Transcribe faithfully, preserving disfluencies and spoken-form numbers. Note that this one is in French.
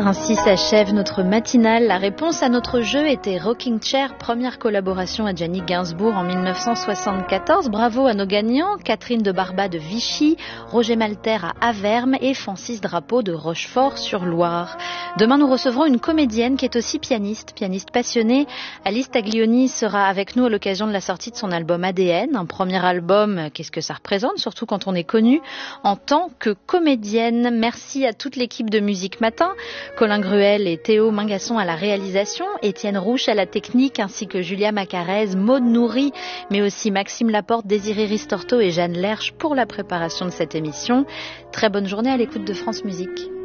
Ainsi s'achève notre matinale. La réponse à notre jeu était Rocking Chair, première collaboration à Gianni Gainsbourg en mille neuf cent soixante-quatorze. Bravo à nos gagnants, Catherine de Barba de Vichy, Roger Malter à Avermes et Francis Drapeau de Rochefort-sur-Loire. Demain, nous recevrons une comédienne qui est aussi pianiste, pianiste passionnée. Alice Taglioni sera avec nous à l'occasion de la sortie de son album A D N, un premier album. Qu'est-ce que ça représente, surtout quand on est connu en tant que comédienne. Merci à toute l'équipe de Musique Matin, Colin Gruel et Théo Mingasson à la réalisation, Étienne Rouche à la technique, ainsi que Julia Macarez, Maude Nourri, mais aussi Maxime Laporte, Désiré Ristorto et Jeanne Lerche pour la préparation de cette émission. Très bonne journée à l'écoute de France Musique.